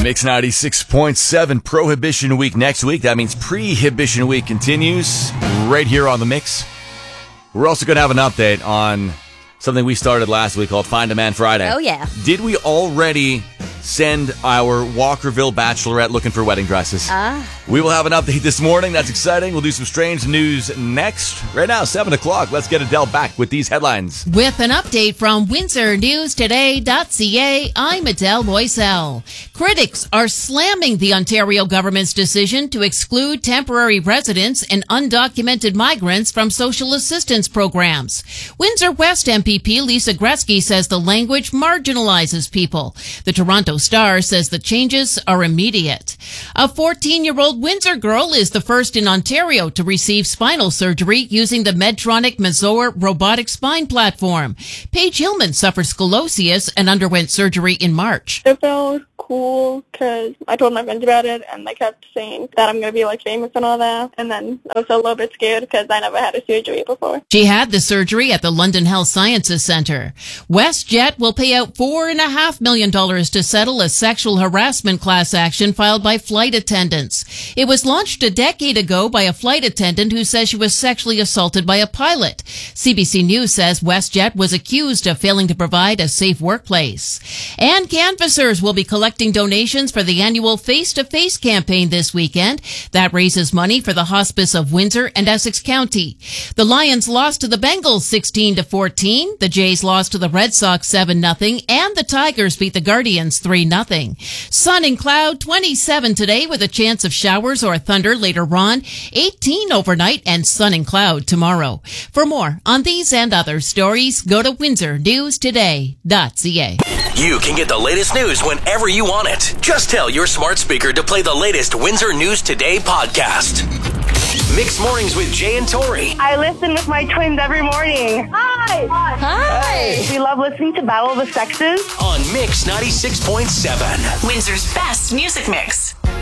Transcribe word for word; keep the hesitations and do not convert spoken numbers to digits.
Mix ninety-six point seven, Prohibition Week next week. That means Pre-Hibition Week continues right here on the Mix. We're also going to have an update on something we started last week called Find a Man Friday. Oh, yeah. Did we already send our Walkerville bachelorette looking for wedding dresses? Ah. We will have an update this morning. That's exciting. We'll do some strange news next. Right now, seven o'clock. Let's get Adele back with these headlines. With an update from Windsor News Today dot C A, I'm Adele Loisel. Critics are slamming the Ontario government's decision to exclude temporary residents and undocumented migrants from social assistance programs. Windsor West M P P Lisa Gretzky says the language marginalizes people. The Toronto Star says the changes are immediate. A fourteen-year-old Windsor girl is the first in Ontario to receive spinal surgery using the Medtronic Mazor robotic spine platform. Paige Hillman suffered scoliosis and underwent surgery in March. It felt cool because I told my friends about it and they kept saying that I'm going to be like famous and all that. And then I was a little bit scared because I never had a surgery before. She had the surgery at the London Health Sciences Centre. WestJet will pay out four and a half million dollars to settle a sexual harassment class action filed by flight attendants. It was launched a decade ago by a flight attendant who says she was sexually assaulted by a pilot. C B C News says WestJet was accused of failing to provide a safe workplace. And canvassers will be collecting donations for the annual Face-to-Face campaign this weekend. That raises money for the Hospice of Windsor and Essex County. The Lions lost to the Bengals sixteen to fourteen. The Jays lost to the Red Sox seven nothing. And the Tigers beat the Guardians three nothing. Sun and cloud, twenty-seven today with a chance of showers or thunder later on. eighteen overnight and sun and cloud tomorrow. For more on these and other stories, go to Windsor News Today dot C A. You can get the latest news whenever you want it. Just tell your smart speaker to play the latest Windsor News Today podcast. Mixed Mornings with Jay and Tori. I listen with my twins every morning. Hi! Hi. We love listening to Battle of the Sexes On Mix ninety-six point seven. Windsor's best music mix.